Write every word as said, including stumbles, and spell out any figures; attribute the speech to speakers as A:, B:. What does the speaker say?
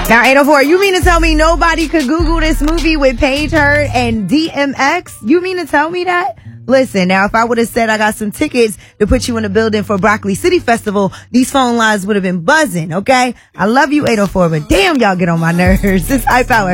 A: Now, eight oh four, you mean to tell me nobody could Google this movie with Paige Hurd and D M X? You mean to tell me that? Listen, now, if I would have said I got some tickets to put you in the building for Broccoli City Festival, these phone lines would have been buzzing, okay? I love you, eight oh four, but damn, y'all get on my nerves. It's High Power.